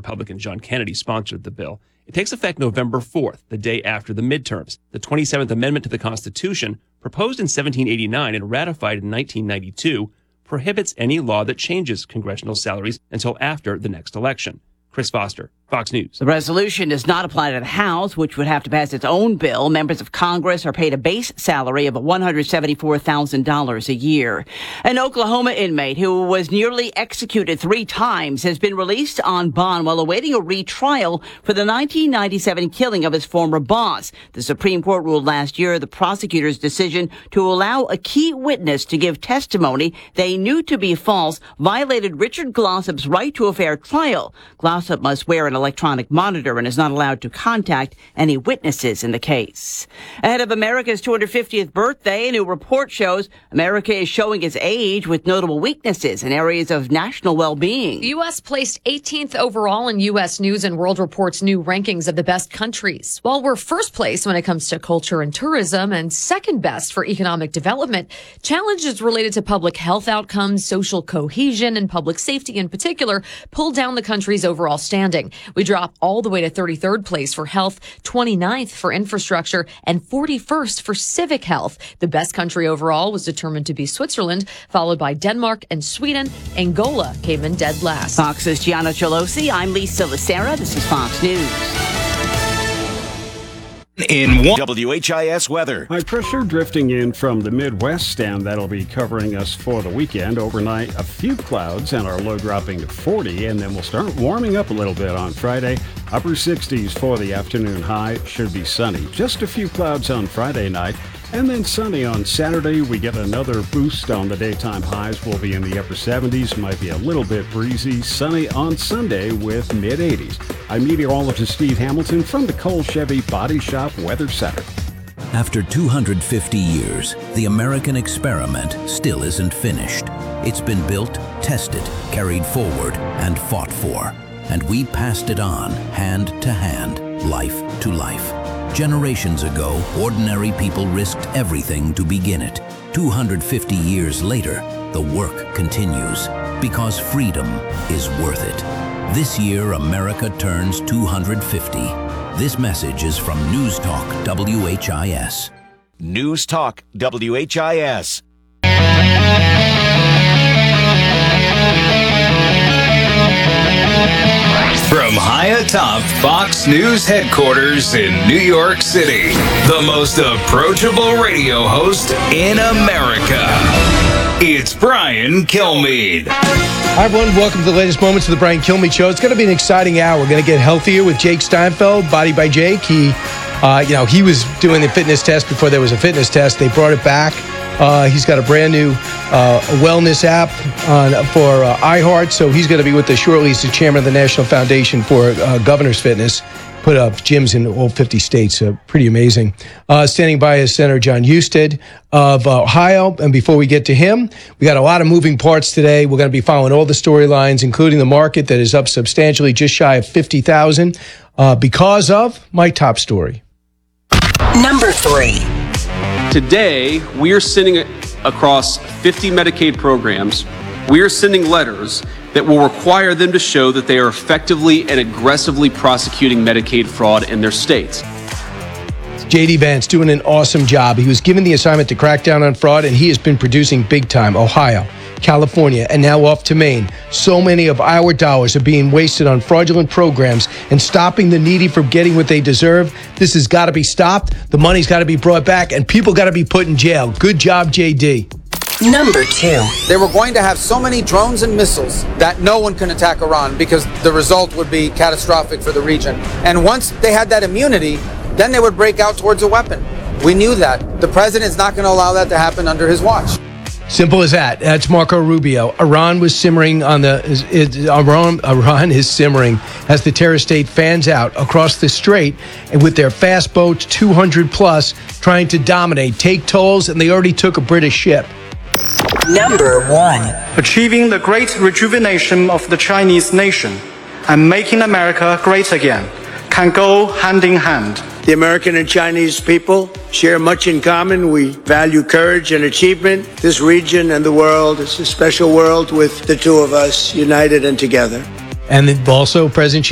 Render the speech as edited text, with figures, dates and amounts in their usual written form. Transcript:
Republican John Kennedy sponsored the bill. It takes effect November 4th, the day after the midterms. The 27th Amendment to the Constitution, proposed in 1789 and ratified in 1992, prohibits any law that changes congressional salaries until after the next election. Chris Foster, Fox News. The resolution does not apply to the House, which would have to pass its own bill. Members of Congress are paid a base salary of $174,000 a year. An Oklahoma inmate who was nearly executed 3 times has been released on bond while awaiting a retrial for the 1997 killing of his former boss. The Supreme Court ruled last year the prosecutor's decision to allow a key witness to give testimony they knew to be false violated Richard Glossop's right to a fair trial. Glossop must wear an electronic monitor and is not allowed to contact any witnesses in the case. Ahead of America's 250th birthday, a new report shows America is showing its age with notable weaknesses in areas of national well-being. The U.S. placed 18th overall in U.S. News and World Report's new rankings of the best countries. While we're first place when it comes to culture and tourism and second best for economic development, challenges related to public health outcomes, social cohesion, and public safety in particular pulled down the country's overall standing. We drop all the way to 33rd place for health, 29th for infrastructure, and 41st for civic health. The best country overall was determined to be Switzerland, followed by Denmark and Sweden. Angola came in dead last. Fox's Gianna Chalosi. I'm Lisa Lacera. This is Fox News. In WHIS weather. High pressure drifting in from the Midwest, and that'll be covering us for the weekend. Overnight, a few clouds and our low dropping to 40, and then we'll start warming up a little bit on Friday. Upper 60s for the afternoon high. Should be sunny. Just a few clouds on Friday night. And then sunny on Saturday. We get another boost on the daytime highs. We'll be in the upper 70s. Might be a little bit breezy. Sunny on Sunday with mid-80s. I'm meteorologist Steve Hamilton from the Cole Chevy Body Shop Weather Center. After 250 years, the American experiment still isn't finished. It's been built, tested, carried forward, and fought for. And we passed it on, hand to hand, life to life. Generations ago, ordinary people risked everything to begin it. 250 years later, the work continues because freedom is worth it. This year, America turns 250. This message is from News Talk WHIS. News Talk WHIS. From high atop Fox News headquarters in New York City, the most approachable radio host in America. It's Brian Kilmeade. Hi, everyone. Welcome to the latest moments of the Brian Kilmeade Show. It's going to be an exciting hour. We're going to get healthier with Jake Steinfeld, Body by Jake. He was doing the fitness test before there was a fitness test. They brought it back. He's got a brand new wellness app for iHeart, so he's going to be with us shortly. He's the chairman of the National Foundation for Governor's Fitness. Put up gyms in all 50 states. Pretty amazing. Standing by is Senator John Husted of Ohio. And before we get to him, we got a lot of moving parts today. We're going to be following all the storylines, including the market that is up substantially, just shy of 50,000, because of my top story. Number 3. Today, we are sending across 50 Medicaid programs. We are sending letters that will require them to show that they are effectively and aggressively prosecuting Medicaid fraud in their states. J.D. Vance doing an awesome job. He was given the assignment to crack down on fraud, and he has been producing big time. Ohio, California, and now off to Maine. So many of our dollars are being wasted on fraudulent programs and stopping the needy from getting what they deserve. This has got to be stopped. The money's got to be brought back, and people got to be put in jail. Good job, J.D. Number 2. They were going to have so many drones and missiles that no one can attack Iran because the result would be catastrophic for the region. And once they had that immunity, then they would break out towards a weapon. We knew that. The president is not going to allow that to happen under his watch. Simple as that. That's Marco Rubio. Iran was simmering on Iran is simmering as the terror state fans out across the strait and with their fast boats, 200 plus, trying to dominate, take tolls, and they already took a British ship. Number 1. Achieving the great rejuvenation of the Chinese nation and making America great again can go hand in hand. The American and Chinese people share much in common. We value courage and achievement. This region and the world is a special world with the two of us united and together. And also President